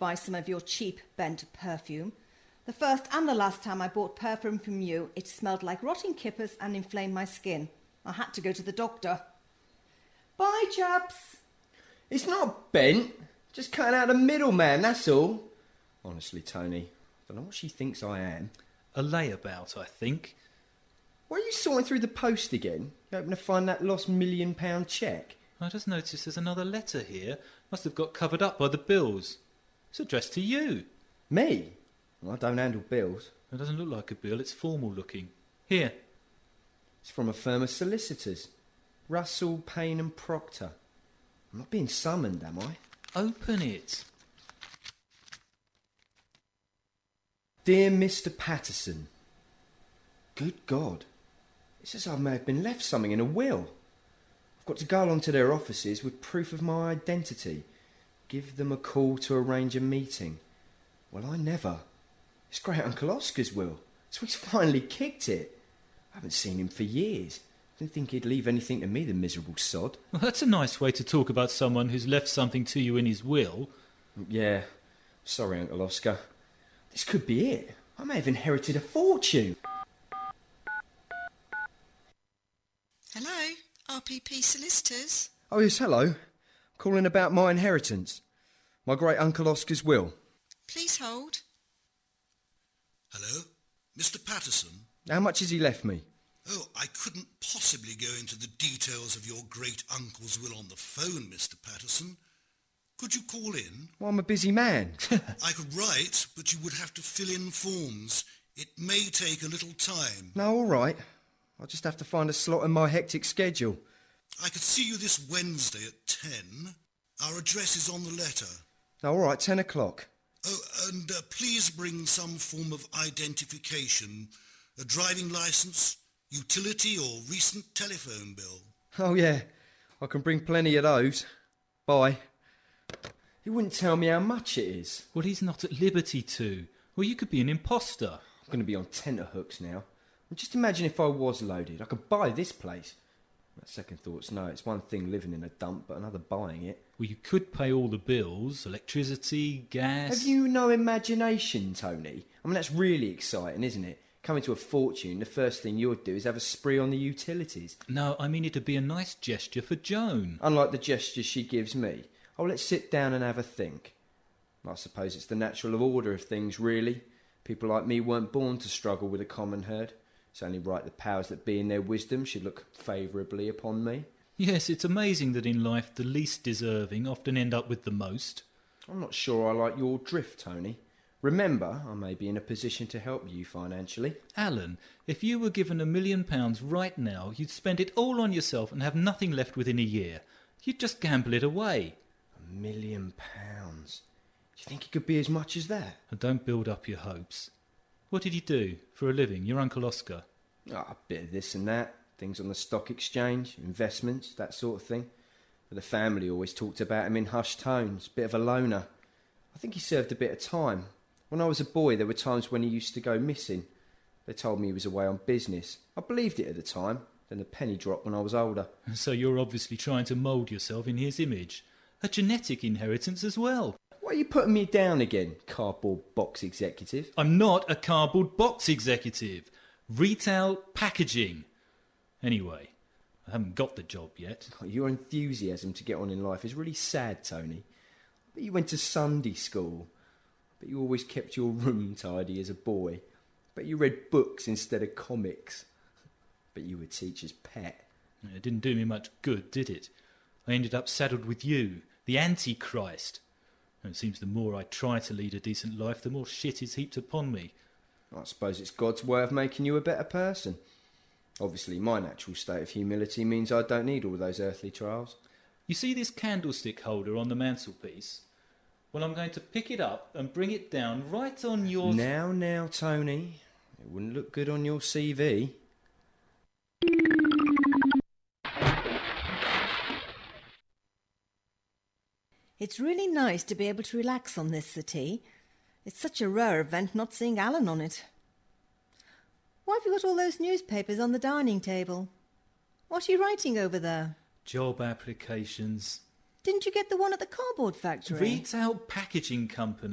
buy some of your cheap bent perfume. The first and the last time I bought perfume from you, it smelled like rotting kippers and inflamed my skin. I had to go to the doctor. Bye, chaps. It's not bent. Just cutting out the middleman, that's all. Honestly, Tony, I don't know what she thinks I am. A layabout, I think. Why are you sorting through the post again? You hoping to find that lost £1 million cheque? I just noticed there's another letter here. Must have got covered up by the bills. It's addressed to you. Me? Well, I don't handle bills. It doesn't look like a bill, it's formal looking. Here. It's from a firm of solicitors. Russell, Payne and Proctor. I'm not being summoned, am I? Open it. Dear Mr. Patterson. Good God. It says I may have been left something in a will. I've got to go along to their offices with proof of my identity. Give them a call to arrange a meeting. Well, I never. It's great Uncle Oscar's will. So he's finally kicked it. I haven't seen him for years. Didn't think he'd leave anything to me, the miserable sod. Well, that's a nice way to talk about someone who's left something to you in his will. Yeah. Sorry, Uncle Oscar. This could be it. I may have inherited a fortune. Hello, RPP Solicitors. Oh, yes, hello. Calling about my inheritance. My great Uncle Oscar's will. Please hold. Hello? Mr. Patterson? How much has he left me? Oh, I couldn't possibly go into the details of your great-uncle's will on the phone, Mr. Patterson. Could you call in? Well, I'm a busy man. I could write, but you would have to fill in forms. It may take a little time. No, all right. I'll just have to find a slot in my hectic schedule. I could see you this Wednesday at 10. Our address is on the letter. No, all right, 10 o'clock. Oh, and please bring some form of identification. A driving licence, utility or recent telephone bill. Oh, yeah. I can bring plenty of those. Bye. He wouldn't tell me how much it is. Well, he's not at liberty to. Well, you could be an imposter. I'm going to be on tenterhooks now. And just imagine if I was loaded. I could buy this place. At second thoughts, no, it's one thing living in a dump, but another buying it. Well, you could pay all the bills, electricity, gas... Have you no imagination, Tony? I mean, that's really exciting, isn't it? Coming to a fortune, the first thing you'd do is have a spree on the utilities. No, I mean it'd be a nice gesture for Joan. Unlike the gestures she gives me. Oh, let's sit down and have a think. I suppose it's the natural order of things, really. People like me weren't born to struggle with a common herd. It's only right the powers that be in their wisdom should look favourably upon me. Yes, it's amazing that in life the least deserving often end up with the most. I'm not sure I like your drift, Tony. Remember, I may be in a position to help you financially. Alan, if you were given £1 million right now, you'd spend it all on yourself and have nothing left within a year. You'd just gamble it away. £1 million? Do you think it could be as much as that? And don't build up your hopes. What did you do for a living, your Uncle Oscar? A bit of this and that. Things on the stock exchange, investments, that sort of thing. But the family always talked about him in hushed tones, bit of a loner. I think he served a bit of time. When I was a boy, there were times when he used to go missing. They told me he was away on business. I believed it at the time. Then the penny dropped when I was older. So you're obviously trying to mould yourself in his image. A genetic inheritance as well. Why are you putting me down again, cardboard box executive? I'm not a cardboard box executive. Retail packaging. Anyway, I haven't got the job yet. Your enthusiasm to get on in life is really sad, Tony. But you went to Sunday school. But you always kept your room tidy as a boy. But you read books instead of comics. But you were teacher's pet. It didn't do me much good, did it? I ended up saddled with you, the Antichrist. And it seems the more I try to lead a decent life, the more shit is heaped upon me. I suppose it's God's way of making you a better person. Obviously, my natural state of humility means I don't need all those earthly trials. You see this candlestick holder on the mantelpiece? Well, I'm going to pick it up and bring it down right on your... Now, Tony. It wouldn't look good on your CV. It's really nice to be able to relax on this settee. It's such a rare event not seeing Alan on it. Why have you got all those newspapers on the dining table? What are you writing over there? Job applications. Didn't you get the one at the cardboard factory? Retail packaging company.